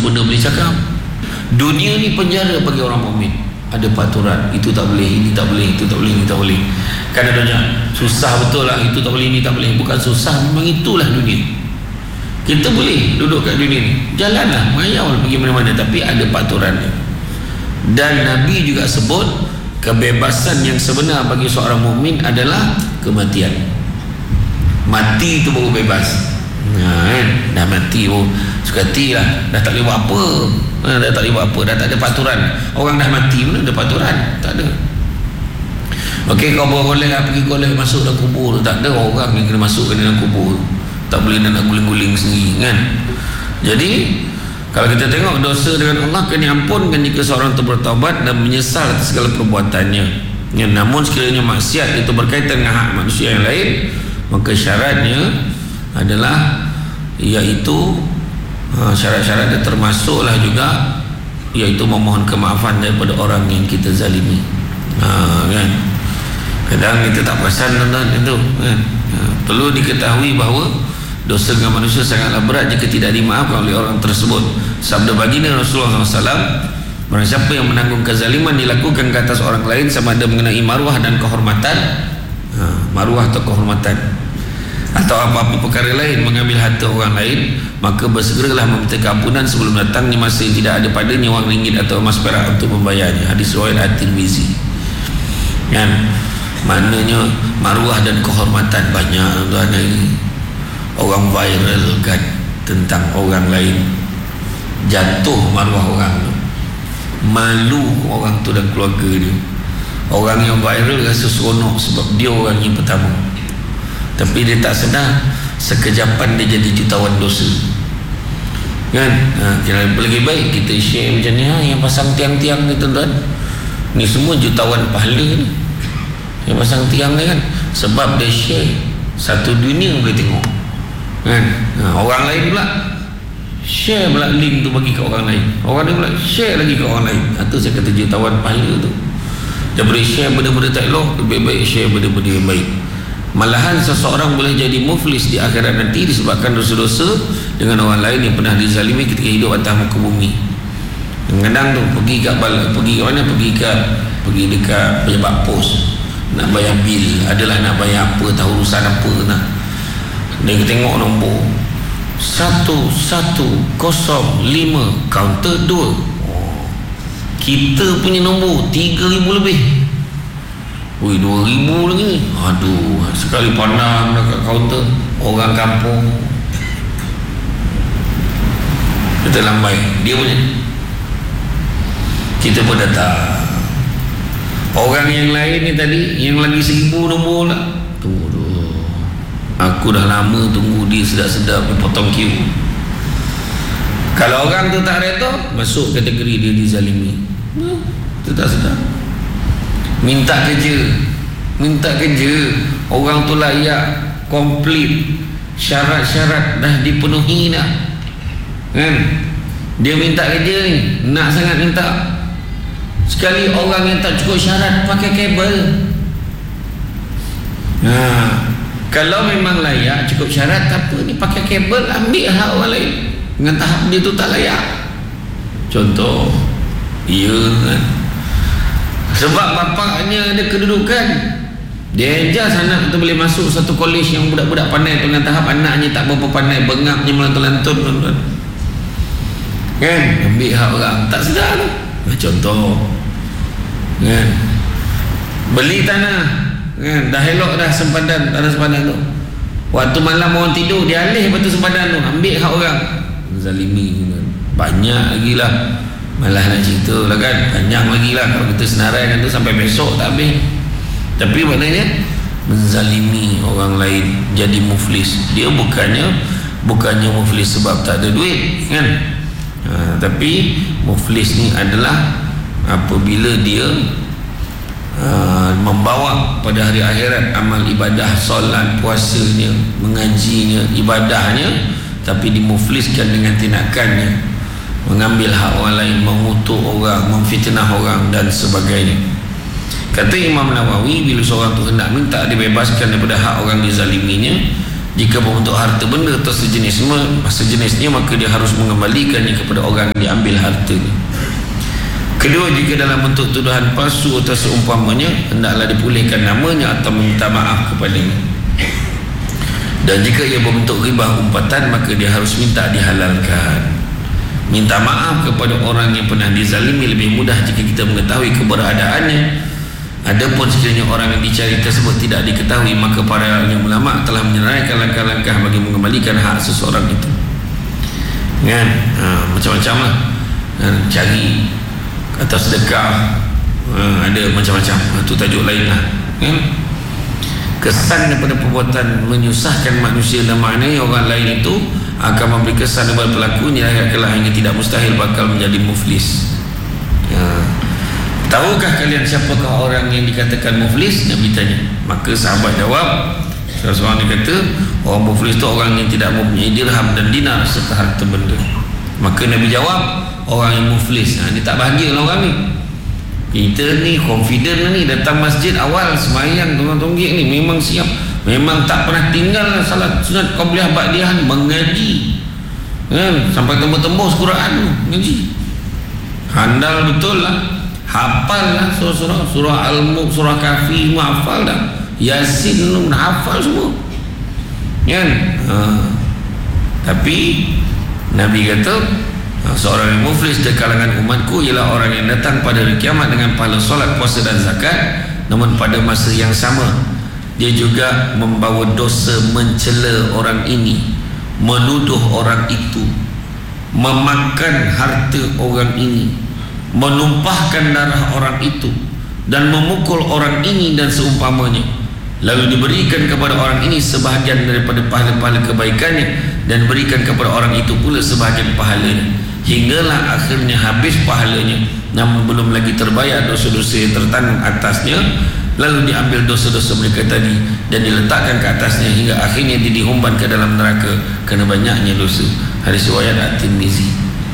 sempurna boleh cakap. Dunia ni penjara bagi orang mukmin. Ada peraturan, itu tak boleh, ini tak boleh, itu tak boleh, ini tak boleh. Kan adanya susah betul lah, itu tak boleh, ini tak boleh. Bukan susah, memang itulah dunia. Kita boleh duduk kat dunia ni, jalanlah, mengayau pergi mana-mana, tapi ada peraturannya. Dan Nabi juga sebut kebebasan yang sebenar bagi seorang mukmin adalah kematian. Mati itu baru bebas. Kan? Dah mati pun suka hati lah, dah tak boleh buat apa. Dah tak boleh buat apa, dah tak ada peraturan. Orang dah mati pun ada peraturan? Tak ada. Okey, kau boleh lah pergi golek masuk dalam kubur, tak ada orang yang kena masuk ke dalam kubur. Tak boleh nak guling-guling sendiri kan. Jadi kalau kita tengok dosa dengan Allah kena diampunkan jika seorang itu bertaubat dan menyesal atas segala perbuatannya ya, namun sekiranya maksiat itu berkaitan dengan hak manusia yang lain, maka syaratnya adalah iaitu syarat-syaratnya termasuklah juga iaitu memohon kemaafan daripada orang yang kita zalimi. Kan, kadang kita tak perasan tuan-tuan itu kan. Perlu diketahui bahawa dosa dengan manusia sangatlah berat jika tidak dimaafkan oleh orang tersebut. Sabda baginda Rasulullah SAW, barang siapa yang menanggung kezaliman dilakukan ke atas orang lain sama ada mengenai maruah dan kehormatan, maruah atau kehormatan, atau apa-apa perkara lain, mengambil harta orang lain, maka bersegeralah meminta keampunan sebelum datangnya masa yang tidak ada padanya wang ringgit atau emas perak untuk membayarnya. Hadis riwayat At-Tirmizi. Kan, maknanya maruah dan kehormatan banyak tuan ini. Orang viralkan tentang orang lain, jatuh maruah orang tu, malu orang tu dan keluarga dia. Orang yang viral rasa seronok sebab dia orang yang pertama, tapi dia tak sedar sekejapan dia jadi jutawan dosa kan. Lebih baik kita share macam ni. Yang pasang tiang-tiang ni tuan-tuan, ni semua jutawan pahala ni, yang pasang tiang ni kan, sebab dia share, satu dunia boleh tengok kan. Orang lain pula share pula link tu bagi ke orang lain, orang lain pula share lagi ke orang lain. Itu saya kata jutawan pahala tu. Daripada share benda-benda tak elok, lebih baik share benda-benda yang baik. Malahan seseorang boleh jadi muflis di akhirat nanti disebabkan dosa-dosa dengan orang lain yang pernah dizalimi ketika hidup atas muka bumi. Kadang tu pergi kat mana, pergi dekat pejabat pos nak bayar bil, adalah nak bayar apa, tahu urusan apa nak. Dia tengok nombor 1105 kaunter 2. Kita punya nombor 3,000 lebih. 2,000 lagi. Aduh, sekali pandang dekat kaunter, orang kampung. Kita lambai, dia punya. Kita pun datang. Orang yang lain ni tadi, yang lagi 1,000 nombor lah, tunggu dulu. Aku dah lama tunggu dia sedap-sedap potong queue. Kalau orang tu tak reda, masuk kategori dia dizalimi. Itu tak sedap. Minta kerja, orang tu layak, komplit, syarat-syarat dah dipenuhi dah kan. Dia minta kerja ni, nak sangat minta. Sekali orang yang tak cukup syarat pakai kabel. Kalau memang layak, cukup syarat, tak apa ni pakai kabel, ambil hak orang lain dengan tahap dia tu tak layak. Contoh, ya kan, sebab bapaknya ada kedudukan, dia just anak tu boleh masuk satu kolej yang budak-budak pandai tu, dengan tahap anaknya tak berapa pandai, bengapnya melantun-lantun tuan-tuan kan, ambil hak orang, tak sedar tu. Contoh kan, beli tanah kan, dah elok dah sempadan, tanah sempadan tu, waktu malam orang tidur dia alih batu sempadan tu, ambil hak orang. Zalimi banyak lagi lah, malah nak cerita lah kan, panjang lagi lah kalau kita senaraikan tu sampai besok tak habis. Tapi maknanya menzalimi orang lain jadi muflis. Dia bukannya muflis sebab tak ada duit kan, tapi muflis ni adalah apabila dia membawa pada hari akhirat amal ibadah, solat, puasanya, mengajinya, ibadahnya, tapi dimufliskan dengan tindakannya, mengambil hak orang lain, mengutuk orang, memfitnah orang dan sebagainya. Kata Imam Nawawi, bila seorang tu hendak minta dibebaskan daripada hak orang dizaliminya, Jika membentuk harta benda atau sejenisnya, maka dia harus mengembalikannya kepada orang yang diambil hartanya. Kedua, jika dalam bentuk tuduhan palsu atau seumpamanya, hendaklah dipulihkan namanya atau meminta maaf kepadanya. Dan jika ia berbentuk ghibah umpatan, maka dia harus minta dihalalkan. Minta maaf kepada orang yang pernah dizalimi lebih mudah jika kita mengetahui keberadaannya. Adapun sekiranya orang yang dicari tersebut tidak diketahui, maka para ulama telah menyenaraikan langkah-langkah bagi mengembalikan hak seseorang itu. Kan? Macam-macam lah. Cari atau sedekah, ada macam-macam. Itu tajuk lain lah. Kan? Kesan daripada perbuatan menyusahkan manusia dan maknanya orang lain itu akan memberi kesan kepada pelakunya kelak hingga tidak mustahil bakal menjadi muflis. Tahukah kalian siapakah orang yang dikatakan muflis? Nabi tanya. Maka sahabat jawab, salah seorang dia kata, orang muflis itu orang yang tidak mempunyai dirham dan dinar serta harta benda. Maka Nabi jawab, orang yang muflis, dia tak bahagia lah orang ni. Kita ni confident ni, datang masjid awal semayang tonggak-tonggak ni memang siap, memang tak pernah tinggal salat sunat qabliyah ba'diyah, mengaji kan, sampai tembus-tembus Quran mengaji, handal betul lah, hafal lah surah Al-Mulk, surah Kahfi semua hafal dah, Yasin hafal semua kan. Tapi Nabi kata seorang yang muflis dari kalangan umatku ialah orang yang datang pada hari kiamat dengan pahala solat, puasa dan zakat, namun pada masa yang sama dia juga membawa dosa mencela orang ini, menuduh orang itu, memakan harta orang ini, menumpahkan darah orang itu, dan memukul orang ini dan seumpamanya. Lalu diberikan kepada orang ini sebahagian daripada pahala-pahala kebaikannya, dan berikan kepada orang itu pula sebahagian pahalanya, hinggalah akhirnya habis pahalanya, namun belum lagi terbayar dosa-dosa yang tertanggung atasnya. Lalu diambil dosa-dosa mereka tadi dan diletakkan ke atasnya, hingga akhirnya dia dihumban ke dalam neraka kerana banyaknya dosa. Hadis riwayat At-Tirmizi.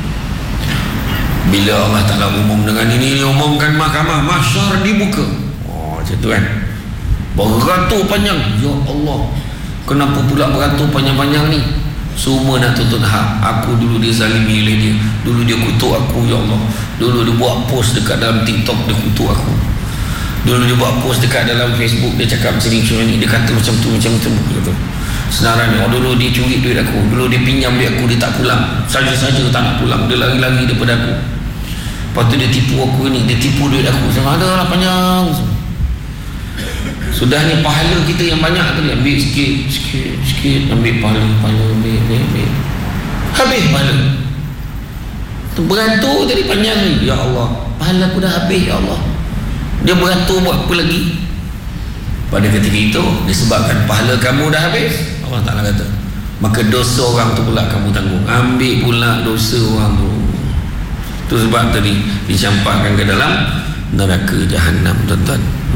Bila Allah Ta'ala umum dengan ini, diumumkan mahkamah mahsyar dibuka. Macam tu kan, beratur panjang. Ya Allah, kenapa pula beratur panjang-panjang ni? Semua nak tuntut hak. Aku dulu dia zalimi oleh dia, dulu dia kutuk aku. Ya Allah, dulu dia buat post dekat dalam TikTok, dia kutuk aku. Dulu dia buat post dekat dalam Facebook, dia cakap macam ni, dia kata macam tu, macam tu. Senarai ni, dulu dia curi duit aku, dulu dia pinjam duit aku, dia tak pulang, saja-saja tak nak pulang, dia lari-lari daripada aku. Lepas tu dia tipu aku ni, dia tipu duit aku. Semua ada lah panjang. Sudah ni pahala kita yang banyak tadi, ambil sikit, ambil pahala, ambil. Habis pahala. Tu beratur tadi panjang ni. Ya Allah, pahala aku dah habis. Ya Allah, dia beratur buat apa lagi? Pada ketika itu, disebabkan pahala kamu dah habis, Allah Ta'ala kata, maka dosa orang tu pula kamu tanggung. Ambil pula dosa orang tu. Itu sebab tadi dicampakkan ke dalam neraka Jahannam, tuan-tuan.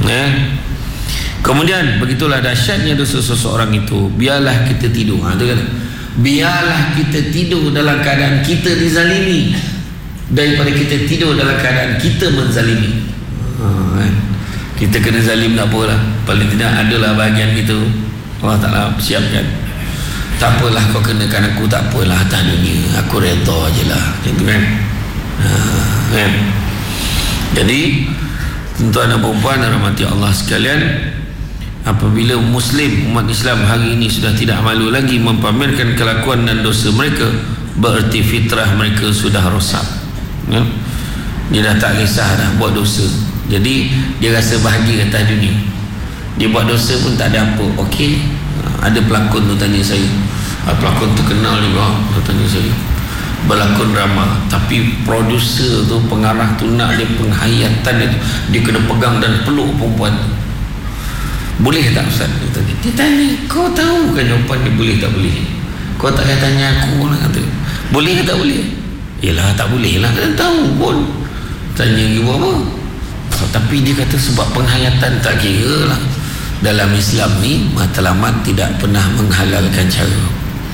Kemudian begitulah dahsyatnya dosa seseorang itu. Biarlah kita tidur. Itu kata, biarlah kita tidur dalam keadaan kita dizalimi, daripada kita tidur dalam keadaan kita menzalimi. Kita kena zalim tak apalah, paling tidak adalah bahagian kita Allah Ta'ala siapkan. Tak apalah kau kenakan aku, tak apalah atas dunia, aku redha je lah. Macam tu kan. Kan? Jadi tuan-tuan dan puan dan rahmati Allah sekalian, apabila Muslim, umat Islam hari ini sudah tidak malu lagi mempamerkan kelakuan dan dosa mereka, bererti fitrah mereka sudah rosak. Dia dah tak kisah dah buat dosa. Jadi dia rasa bahagia atas dunia. Dia buat dosa pun tak ada apa. Okey, ada pelakon tu tanya saya, pelakon terkenal juga, tu tanya saya, berlakon drama, tapi produser tu, pengarah tu nak dia penghayatan dia kena pegang dan peluk perempuan tu. Boleh tak Ustaz? Dia tanya, kau tahu kan jawapan dia boleh tak boleh? Kau tak payah tanya aku lah, kata. Boleh ke tak boleh? Yelah tak boleh lah, kan tahu pun. Tanya lagi buat apa? Tapi dia kata sebab penghayatan, tak kira lah. Dalam Islam ni matlamat tidak pernah menghalalkan cara.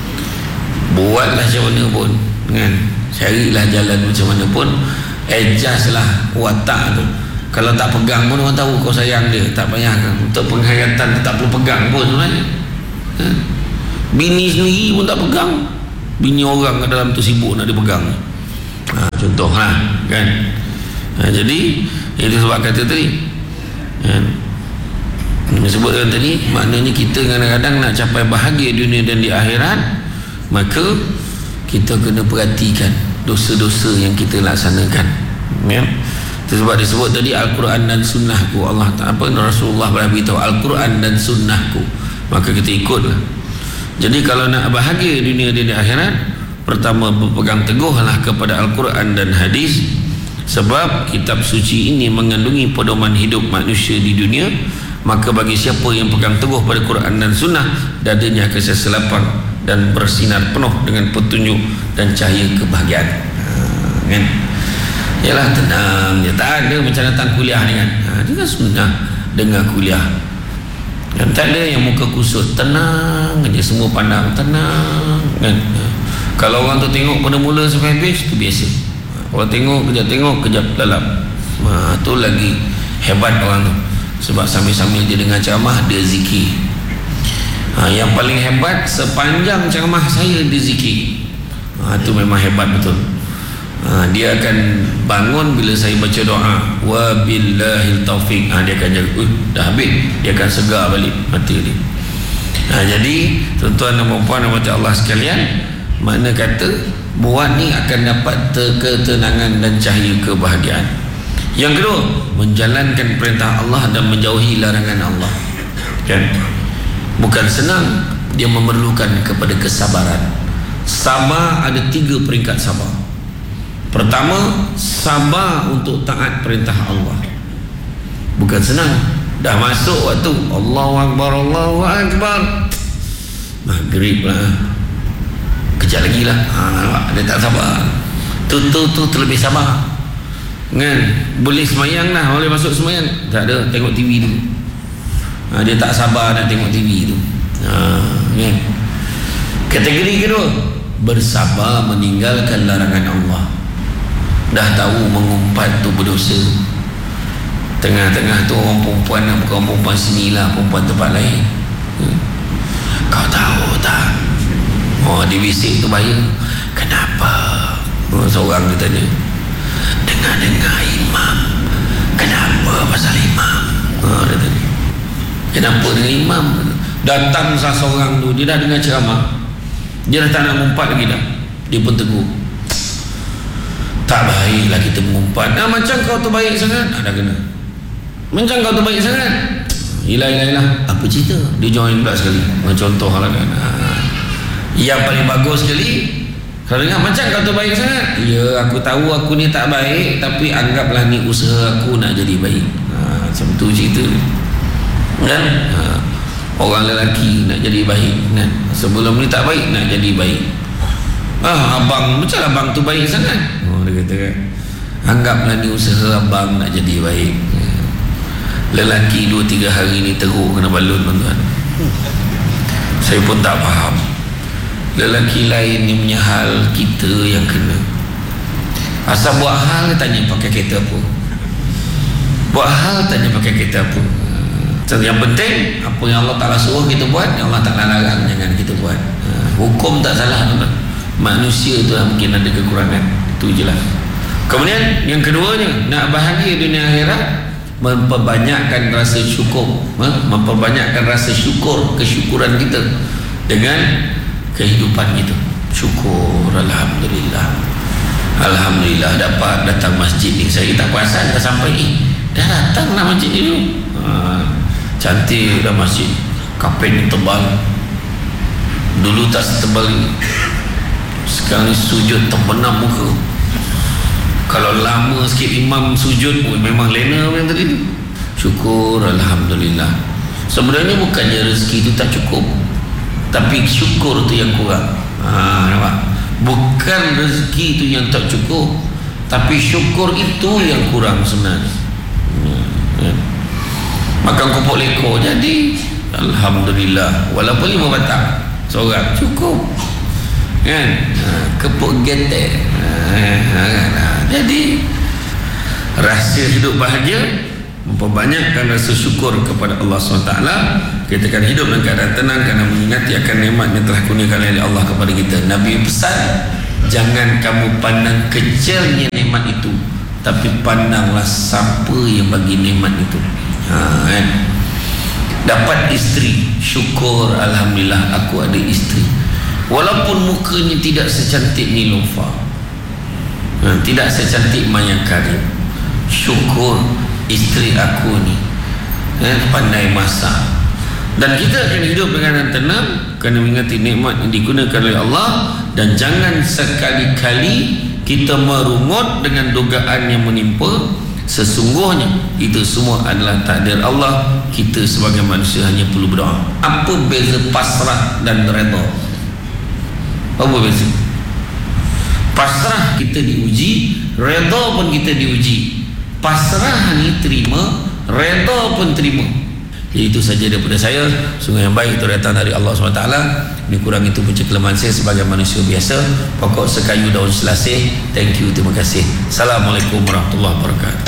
Buatlah macam mana pun kan, carilah jalan macam mana pun, adjust lah watak tu. Kalau tak pegang pun orang tahu kau sayang dia, tak payah kan. Untuk penghayatan tak perlu pegang pun sebenarnya. bini sendiri pun tak pegang, bini orang kat dalam tu sibuk nak dipegang. Contoh lah kan. Jadi itu sebab kata tadi kan, sebutkan tadi, maknanya kita kadang-kadang nak capai bahagia dunia dan di akhirat, maka kita kena perhatikan dosa-dosa yang kita laksanakan ya. Sebab disebut tadi Al-Quran dan Sunnahku, Allah Rasulullah beritahu Al-Quran dan Sunnahku, maka kita ikutlah. Jadi kalau nak bahagia dunia dan di akhirat, pertama berpegang teguhlah kepada Al-Quran dan hadis, sebab kitab suci ini mengandungi pedoman hidup manusia di dunia. Maka bagi siapa yang pegang teguh pada Quran dan Sunnah, dadanya akan sentiasa lapang dan bersinar penuh dengan petunjuk dan cahaya kebahagiaan. Kan? Yalah, tenang je, tak ada macam datang kuliah ni kan. Dia kan sunnah dengar kuliah kan, tak ada yang muka kusut, tenang aja, semua pandang tenang kan. Kalau orang tu tengok pada mula sampai habis tu biasa. Orang tengok kejap lalap, tu lagi hebat orang tu. Sebab sambil-sambil dia dengar ceramah, dia zikir. Yang paling hebat, sepanjang ceramah saya dia zikir. Itu memang hebat betul. Dia akan bangun bila saya baca doa, wabillahil taufiq, dia akan jaga, dah habis, dia akan segar balik mata dia. Jadi tuan-tuan dan puan-puan rahmati Allah sekalian, makna kata buat ni akan dapat ketenangan dan cahaya kebahagiaan. Yang kedua, menjalankan perintah Allah dan menjauhi larangan Allah kan. Bukan senang, dia memerlukan kepada kesabaran. Sabar, ada 3 peringkat sabar. Pertama, sabar untuk taat perintah Allah. Bukan senang, dah masuk waktu Allahu Akbar, Allahu Akbar, maghrib lah, kejap lagi lah, dia tak sabar. Tu terlebih sabar kan. Boleh semayang lah, boleh masuk semayang, tak ada, tengok TV tu. Dia tak sabar nak tengok TV tu kan. Kategori kedua, bersabar meninggalkan larangan Allah. Dah tahu mengumpat tu berdosa, tengah-tengah tu orang perempuan, bukan perempuan sini lah, perempuan tempat lain. Kau tahu tak, dia bisik tu bahaya. Kenapa? Seorang dia tanya, dengar imam. Kenapa pasal imam? Dia tanya, kenapa dengan imam? Datang seorang tu, dia dah dengar ceramah, dia dah tak nak mengumpat lagi dah. Dia pun tegur, tak baiklah kita mengumpat. Macam kau tu baik sangat, dah kena. Macam kau tu baik sangat, Hilah. Apa cerita? Dia join pula sekali. Contoh lah kan. Yang paling bagus sekali, kalau dengar macam kau tu baik sangat, ya aku tahu aku ni tak baik, tapi anggaplah ni usaha aku nak jadi baik. Macam tu cerita kan. Orang lelaki nak jadi baik kan, sebelum ni tak baik, nak jadi baik. Abang, macam abang tu baik sangat, dia kata kan, anggaplah ni usaha abang nak jadi baik. Lelaki 2-3 hari ni teruk kena balun tuan-tuan. Saya pun tak faham, lelaki lain ni punya hal, kita yang kena. Asal buat hal tanya pakai kereta apa, buat hal tanya pakai kereta apa. Yang penting apa yang Allah Ta'ala suruh kita buat, yang Allah Ta'ala larang jangan kita buat. Hukum tak salah tuan-tuan, manusia tu lah mungkin ada kekurangan, itu je lah. Kemudian yang keduanya, nak bahagia dunia akhirat, memperbanyakkan rasa syukur, memperbanyakkan rasa syukur, kesyukuran kita dengan kehidupan kita. Syukur, Alhamdulillah dapat datang masjid ni. Saya tak perasan dah sampai ni, dah datang lah masjid ni dulu. Cantik dah masjid, kapet ni tebal, dulu tak setebal ni. Sekarang ni sujud terbenam muka. Kalau lama sikit imam sujud, memang lena yang tadi ni. Syukur, Alhamdulillah. Sebenarnya bukannya rezeki itu tak cukup, tapi syukur tu yang kurang. Nampak? Bukan rezeki itu yang tak cukup, tapi syukur itu yang kurang sebenarnya. Makan kopok lekor jadi, Alhamdulillah, walaupun 5 batang seorang cukup kan. Kepuk getek, jadi rahsia hidup bahagia memperbanyakkan rasa syukur kepada Allah SWT. Kita akan hidup dalam keadaan tenang kerana mengingati akan nikmat yang telah kurniakan oleh Allah kepada kita. Nabi pesan, jangan kamu pandang kecilnya nikmat itu, tapi pandanglah siapa yang bagi nikmat itu. Dapat isteri, syukur, alhamdulillah aku ada isteri, walaupun mukanya tidak secantik Nilofa, tidak secantik Maya Karim, syukur isteri aku ni pandai masak. Dan kita akan hidup dengan tenang kerana mengingati nikmat yang digunakan oleh Allah. Dan jangan sekali-kali kita merungut dengan dugaan yang menimpa. Sesungguhnya itu semua adalah takdir Allah. Kita sebagai manusia hanya perlu berdoa. Apa beza pasrah dan redha? Apa beza? Pasrah kita diuji, redha pun kita diuji. Pasrah ni terima, redha pun terima. Jadi itu saja daripada saya. Sungguh yang baik itu datang dari Allah SWT. Ini kurang itu punca kelemahan saya sebagai manusia biasa. Pokok sekayu daun selasih. Thank you, terima kasih. Assalamualaikum warahmatullahi wabarakatuh.